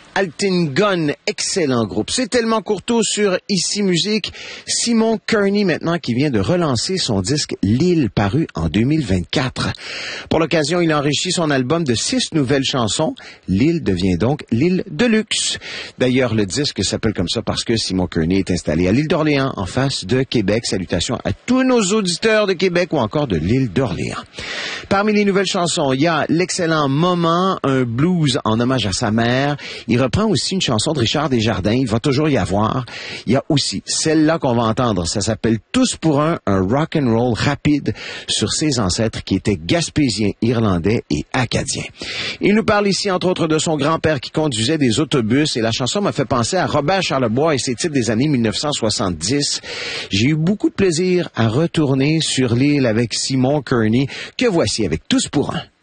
Altingun, excellent groupe. C'est tellement courtois sur Ici Musique. Simon Kearney maintenant qui vient de relancer son disque L'Île paru en 2024. Pour l'occasion, il enrichit son album de 6 nouvelles chansons. L'Île devient donc L'Île de luxe. D'ailleurs, le disque s'appelle comme ça parce que Simon Kearney est installé à l'île d'Orléans en face de Québec. Salutations à tous nos auditeurs de Québec ou encore de l'île d'Orléans. Parmi les nouvelles chansons, il y a l'excellent Moment, un blues en hommage à sa mère. Il reprend aussi une chanson de Richard Desjardins, il va toujours y avoir. Il y a aussi celle-là qu'on va entendre, ça s'appelle Tous pour un rock and roll rapide sur ses ancêtres qui étaient gaspésiens, irlandais et acadiens. Il nous parle ici entre autres de son grand-père qui conduisait des autobus et la chanson m'a fait penser à Robert Charlebois et ses titres des années 1970. J'ai eu beaucoup de plaisir à retourner sur l'île avec Simon Kearney que voici avec Tous pour un.